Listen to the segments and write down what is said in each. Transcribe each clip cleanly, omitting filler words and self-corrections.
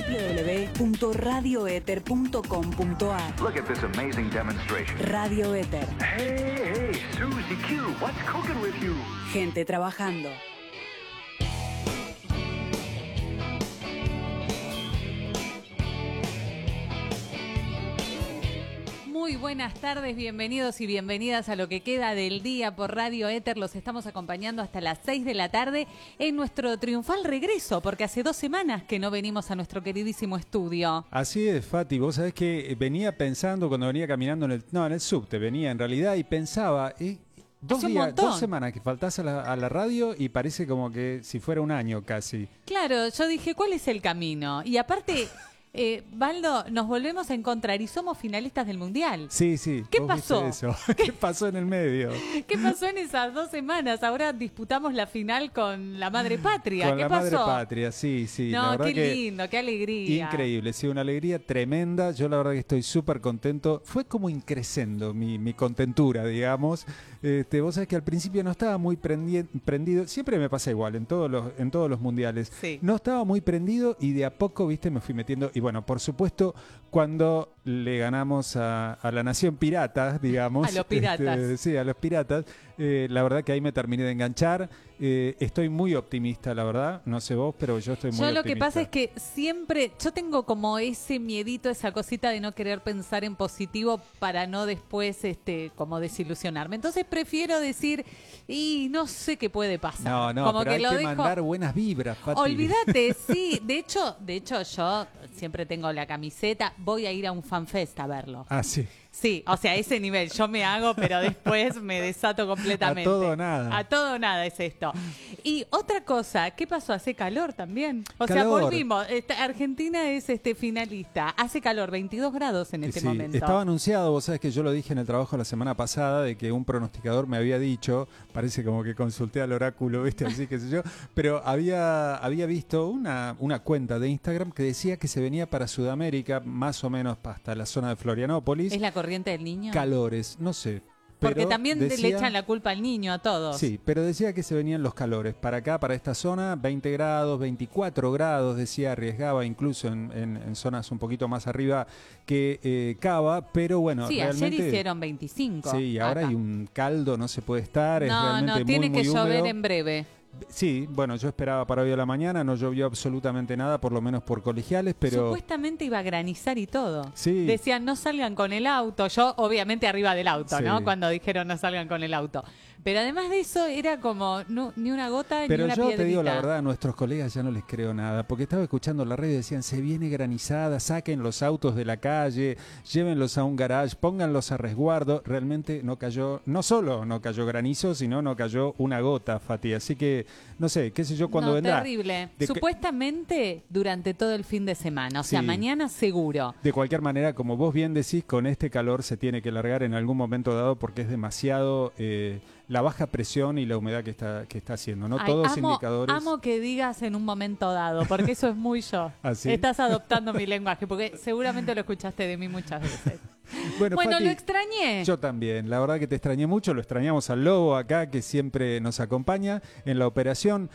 www.radioether.com.ar. Look at this amazing demonstration. Radio Ether. Hey, Susie Q, what's cooking with you? Gente trabajando. Muy buenas tardes, bienvenidos y bienvenidas a lo que queda del día por Radio Ether. Los estamos acompañando hasta las 6 de la tarde en nuestro triunfal regreso, porque hace 2 semanas que no venimos a nuestro queridísimo estudio. Así es, Fati, vos sabés que venía pensando cuando venía caminando en el subte, venía en realidad y pensaba, dos semanas que faltás a la radio y parece como que si fuera un año casi. Claro, yo dije, ¿cuál es el camino? Y aparte... Baldo, nos volvemos a encontrar y somos finalistas del Mundial. Sí. ¿Qué pasó? Eso? ¿Qué pasó en el medio? ¿Qué pasó en esas 2 semanas? Ahora disputamos la final con la Madre Patria. Con ¿Qué la pasó? Madre Patria, sí. No, la verdad qué lindo, qué alegría. Increíble, sí, una alegría tremenda. Yo la verdad que estoy súper contento. Fue como increciendo mi contentura, digamos. Vos sabés que al principio no estaba muy prendido. Siempre me pasa igual en todos los mundiales. Sí. No estaba muy prendido y de a poco, viste, me fui metiendo. Y bueno, por supuesto, cuando le ganamos a la nación pirata, digamos. A los piratas. Sí, a los piratas. La verdad que ahí me terminé de enganchar. Estoy muy optimista, la verdad. No sé vos, pero yo estoy muy optimista. Yo lo que pasa es que siempre, yo tengo como ese miedito, esa cosita de no querer pensar en positivo para no después como desilusionarme. Entonces prefiero decir, y no sé qué puede pasar. No, como pero que hay que mandar buenas vibras, Fati. Olvídate, sí. De hecho, yo siempre tengo la camiseta. Voy a ir a un fanfest a verlo. Ah, sí. Sí, o sea, ese nivel yo me hago, pero después me desato completamente. A todo o nada. A todo o nada es esto. Y otra cosa, ¿qué pasó? ¿Hace calor también? O sea, Calor. volvimos. Argentina es finalista. Hace calor, 22 grados en este momento. Estaba anunciado, vos sabés que yo lo dije en el trabajo la semana pasada, de que un pronosticador me había dicho, parece como que consulté al oráculo, ¿viste? Así que sé yo, pero había visto una cuenta de Instagram que decía que se venía para Sudamérica, más o menos hasta la zona de Florianópolis. ¿Es la corriente del niño? Calores, no sé. Porque también le decía, echan la culpa al niño, a todos. Sí, pero decía que se venían los calores. Para acá, para esta zona, 20 grados, 24 grados, decía, arriesgaba incluso en zonas un poquito más arriba que Cava, pero bueno, sí, realmente... ayer hicieron 25. Sí, y ahora hay un caldo, no se puede estar, es realmente tiene muy que húmedo. llover en breve. Sí, bueno, yo esperaba para hoy a la mañana, no llovió absolutamente nada, por lo menos por Colegiales, pero... Supuestamente iba a granizar y todo. Sí. Decían, no salgan con el auto. Yo, obviamente, arriba del auto, Sí. ¿no? Cuando dijeron no salgan con el auto. Pero además de eso, era como ni una gota, Pero ni una yo piedrita. te digo la verdad, a nuestros colegas ya no les creo nada, porque estaba escuchando la radio y decían, se viene granizada, saquen los autos de la calle, llévenlos a un garage, pónganlos a resguardo. Realmente no cayó, no solo no cayó granizo, sino no cayó una gota, Fati. Así que, no sé, qué sé yo cuándo vendrá. Terrible. Supuestamente durante todo el fin de semana, o sea, Sí. mañana seguro. De cualquier manera, como vos bien decís, con este calor se tiene que largar en algún momento dado porque es demasiado la baja presión y la humedad que está haciendo, ¿no? Ay, Todos indicadores. Amo que digas en un momento dado, porque eso es muy yo. ¿Ah, sí? Estás adoptando mi lenguaje, porque seguramente lo escuchaste de mí muchas veces. Bueno, Fati, lo extrañé. Yo también, la verdad que te extrañé mucho, lo extrañamos al Lobo acá, que siempre nos acompaña en la operación.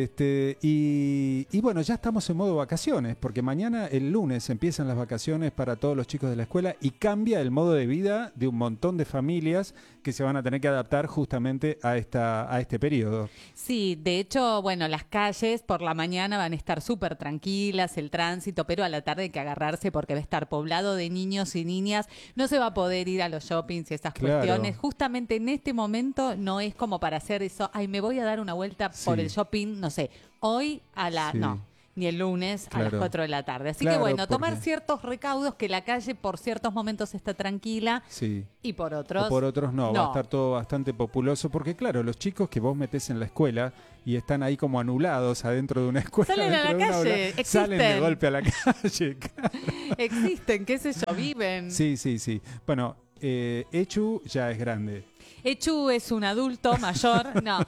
Y bueno, ya estamos en modo vacaciones, porque mañana, el lunes, empiezan las vacaciones para todos los chicos de la escuela y cambia el modo de vida de un montón de familias que se van a tener que adaptar justamente a este periodo. Sí, de hecho, bueno, las calles por la mañana van a estar súper tranquilas, el tránsito, pero a la tarde hay que agarrarse porque va a estar poblado de niños y niñas. No se va a poder ir a los shoppings y esas cuestiones. Justamente en este momento no es como para hacer eso, ay, me voy a dar una vuelta por el shopping, no sé, hoy no. Ni el lunes a las 4 de la tarde. Así que bueno, tomar ciertos recaudos, que la calle por ciertos momentos está tranquila y por otros... O por otros no, va a estar todo bastante populoso, porque claro, los chicos que vos metés en la escuela y están ahí como anulados adentro de una escuela, salen a la calle, aula, salen de golpe a la calle. Claro. Existen, qué sé yo, viven. Sí. Bueno, Echu ya es grande. Echu es un adulto mayor, no.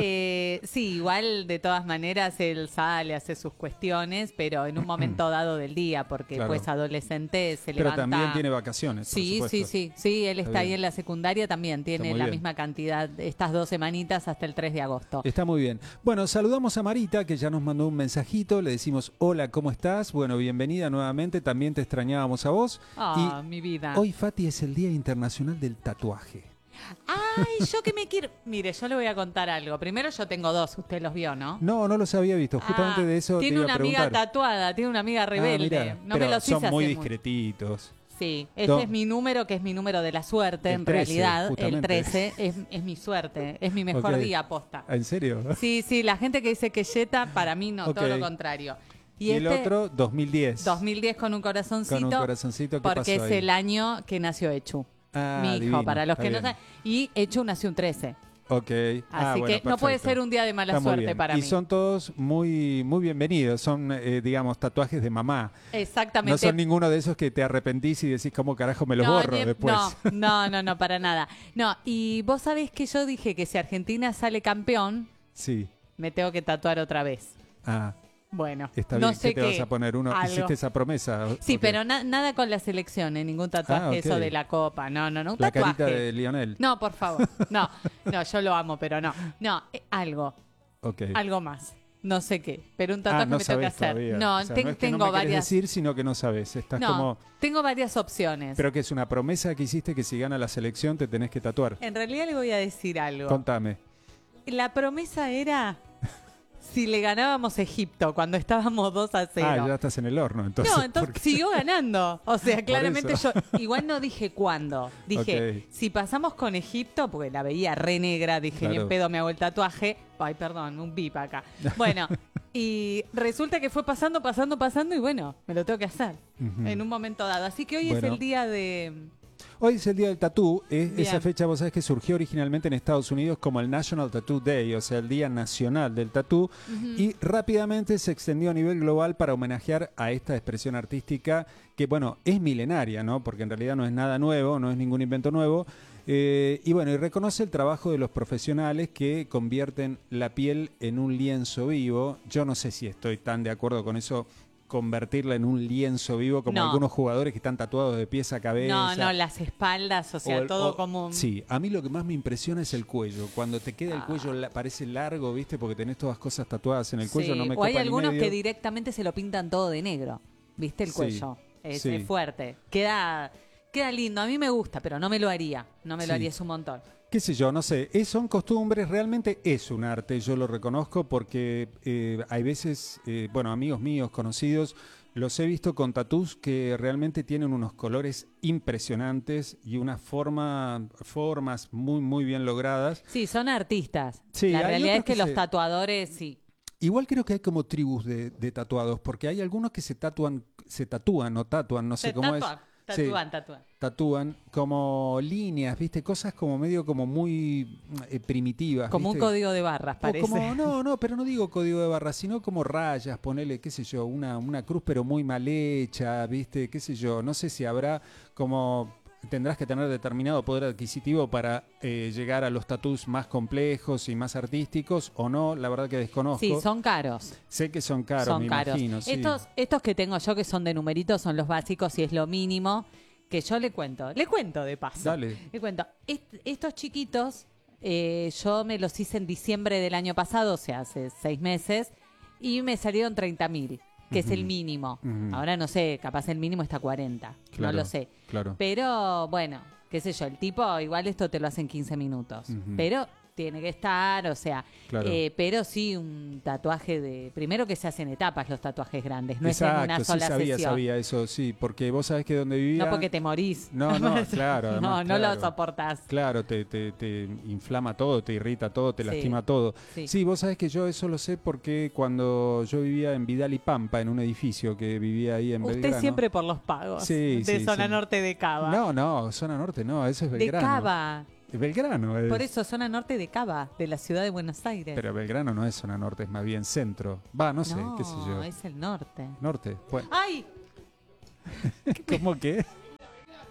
Sí, igual de todas maneras él sale, hace sus cuestiones, pero en un momento dado del día, porque Claro. pues adolescente se Pero levanta. también tiene vacaciones, por Sí, supuesto. sí, él está ahí bien. en la secundaria también, tiene muy la bien. misma cantidad, estas 2 semanitas hasta el 3 de agosto. Está muy bien. Bueno, saludamos a Marita, que ya nos mandó un mensajito. Le decimos, hola, ¿cómo estás? Bueno, bienvenida nuevamente. También te extrañábamos a vos. Ah, mi vida. Hoy, Fati, es el Día Internacional del Tatuaje. Ay, yo que me quiero... Mire, yo le voy a contar algo. Primero yo tengo 2, usted los vio, ¿no? No, no los había visto. Justamente Ah, de eso te tiene iba una a amiga preguntar. tatuada, tiene una amiga rebelde. Mirá, no me pero los son hice muy hace mucho. discretitos. Sí, ese No. es mi número, que es mi número de la suerte, El en 13, realidad. justamente. El 13 es mi suerte, es mi mejor Ok. día, posta. ¿En serio? Sí, la gente que dice que yeta, para mí no, todo Ok. lo contrario. Y el otro, 2010. 2010 con un corazoncito. Con un corazoncito, ¿qué porque pasó es ahí? el año que nació Echu. Ah, mi hijo, divino, para los está que no bien. saben. Y Echu nació un 13. Ok. Así Bueno, que no puede perfecto. ser un día de mala Está muy suerte bien. para y mí. son todos muy, muy bienvenidos. Son, digamos, tatuajes de mamá. Exactamente. No son ninguno de esos que te arrepentís y decís, ¿cómo carajo me los borro después? No, para nada. No, y vos sabés que yo dije que si Argentina sale campeón, Sí. me tengo que tatuar otra vez. Ah, Bueno, está no bien. sé ¿Qué te vas a poner? algo. ¿Hiciste esa promesa? Sí, Ok. pero nada con la selección, ningún tatuaje, Ah, ok. eso de la copa. No, un La tatuaje. carita de Lionel. No, por favor. No, yo lo amo, pero no. No, algo Ok. más. No sé qué, pero un tatuaje no me tengo que sabés hacer. todavía. No, O sea, no es que tengo no me querés varias. decir, sino que no sabes. Estás No, como... tengo varias opciones. Pero que es una promesa que hiciste que si gana la selección te tenés que tatuar. En realidad le voy a decir algo. Contame. La promesa era si le ganábamos a Egipto cuando estábamos 2-0. Ah, ya estás en el horno. Entonces, No, entonces ¿por qué? siguió ganando. O sea, claramente eso. yo igual no dije cuándo. Dije, Ok. si pasamos con Egipto, porque la veía re negra, dije, ni Claro. en pedo me hago el tatuaje. Ay, perdón, un bip acá. Bueno, y resulta que fue pasando y bueno, me lo tengo que hacer Ujú. en un momento dado. Así que hoy es Bueno. el día de... Hoy es el día del tatú. Esa Bien. fecha, vos sabés que surgió originalmente en Estados Unidos como el National Tattoo Day, o sea, el Día Nacional del Tatú, y rápidamente se extendió a nivel global para homenajear a esta expresión artística que, bueno, es milenaria, ¿no? Porque en realidad no es nada nuevo, no es ningún invento nuevo. Y bueno, y reconoce el trabajo de los profesionales que convierten la piel en un lienzo vivo. Yo no sé si estoy tan de acuerdo con eso, convertirla en un lienzo vivo, como No. algunos jugadores que están tatuados de pies a cabeza. No, las espaldas, o sea, todo como... un- Sí, a mí lo que más me impresiona es el cuello. Cuando te queda el Ah. cuello, parece largo, ¿viste? Porque tenés todas cosas tatuadas en el cuello, Sí, no me o hay copa ni algunos medio. que directamente se lo pintan todo de negro. ¿Viste el Sí, cuello? Es sí. fuerte. Queda lindo. A mí me gusta, pero no me lo haría. No me Sí. lo haría, es un montón. Qué sé yo, no sé, son costumbres, realmente es un arte, yo lo reconozco porque hay veces, bueno, amigos míos, conocidos, los he visto con tatús que realmente tienen unos colores impresionantes y unas formas muy, muy bien logradas. Sí, son artistas. Sí, la hay realidad es otros que que los se- tatuadores, sí. Igual creo que hay como tribus de tatuados, porque hay algunos que se tatúan, no sé cómo es. Sí, tatúan como líneas, ¿viste? Cosas como medio como muy primitivas. Como un ¿viste? código de barras, O parece. no, pero no digo código de barras, sino como rayas, ponele, qué sé yo, una cruz pero muy mal hecha, ¿viste? Qué sé yo, no sé si habrá como... Tendrás que tener determinado poder adquisitivo para llegar a los tatús más complejos y más artísticos o no, la verdad que desconozco. Sí, son caros. Sé que son caros, Son me caros. imagino. Sí. Estos que tengo yo, que son de numeritos, son los básicos y es lo mínimo que yo le cuento. Le cuento de paso. Dale. Le cuento. Estos chiquitos, yo me los hice en diciembre del año pasado, o sea, hace 6 meses, y me salieron 30.000, que es el mínimo. Ujú. Ahora no sé, capaz el mínimo está a 40. Claro, No lo sé. Claro. Pero bueno, qué sé yo, el tipo, igual esto te lo hace en 15 minutos. Ujú. Pero tiene que estar, o sea, Claro. pero sí un tatuaje de... Primero que se hacen etapas los tatuajes grandes, no Exacto, es en una sola sí, sesión. sabía eso, sí, porque vos sabés que donde vivía... No porque te morís. No, claro. Además, no claro. lo soportás. Claro, te inflama todo, te irrita todo, te Sí, lastima todo. sí. Sí, vos sabés que yo eso lo sé porque cuando yo vivía en Vidal y Pampa, en un edificio que vivía ahí en Usted Belgrano... siempre por los pagos. Sí, de sí, zona sí. norte de Cava. No, zona norte no, eso es de Belgrano. Cava. Belgrano es. Por eso, zona norte de Cava, de la ciudad de Buenos Aires. Pero Belgrano no es zona norte, es más bien centro. Va, no sé, qué sé yo. es el norte. Norte. Bueno, ¡Ay! ¿cómo que?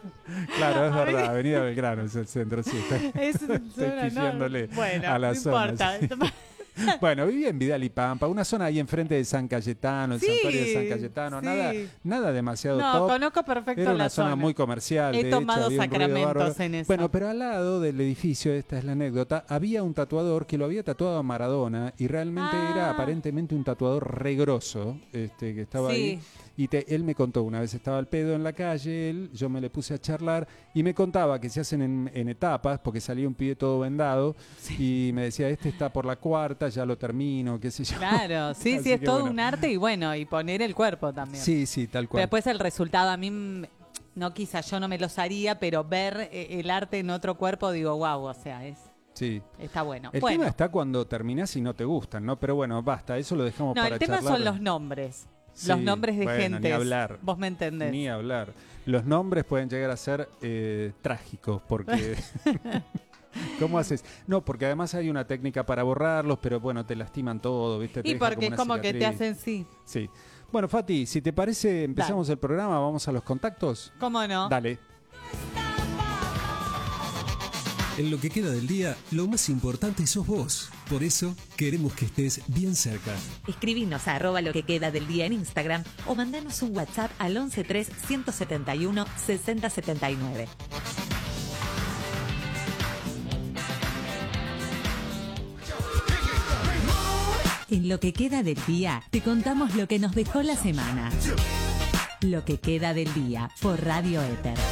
Claro, es verdad, Avenida Belgrano es el centro, sí. Estoy pifiándole a la zona. Sí. Bueno, vivía en Vidal y Pampa, una zona ahí enfrente de San Cayetano, el santuario de San Cayetano, nada demasiado top. Conozco perfecto Era la una zona muy comercial. He tomado sacramentos en eso. Bueno, pero al lado del edificio, esta es la anécdota, había un tatuador que lo había tatuado a Maradona y realmente era aparentemente un tatuador re grosso, que estaba ahí. Y él me contó, una vez estaba al pedo en la calle, yo me le puse a charlar y me contaba que se hacen en etapas, porque salía un pibe todo vendado y me decía, este está por la cuarta, ya lo termino, qué sé yo. Claro, sí, es todo un arte y poner el cuerpo también. Sí, tal cual. Pero después el resultado a mí, no quizás yo no me los haría, pero ver el arte en otro cuerpo, digo, wow, o sea, está bueno. El tema está cuando terminás y no te gustan, ¿no? Pero bueno, basta, eso lo dejamos para charlar. No, el tema son los nombres. Los nombres de gente. Ni hablar. Vos me entendés. Ni hablar. Los nombres pueden llegar a ser trágicos porque... ¿Cómo haces? No, porque además hay una técnica para borrarlos, pero bueno, te lastiman todo, ¿viste? Y porque es como que te hacen Sí. Bueno, Fati, si te parece, empezamos el programa, vamos a los contactos. ¿Cómo no? Dale. En lo que queda del día, lo más importante sos vos. Por eso, queremos que estés bien cerca. Escribinos a @loquequedadeldia en Instagram o mandanos un WhatsApp al 113-171-6079. En lo que queda del día, te contamos lo que nos dejó la semana. Lo que queda del día por Radio Éter.